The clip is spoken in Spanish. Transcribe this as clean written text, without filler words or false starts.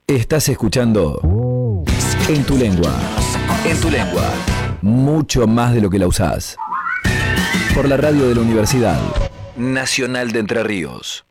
Estás escuchando En tu lengua. En tu lengua. Mucho más de lo que la usás. Por la radio de la Universidad Nacional de Entre Ríos.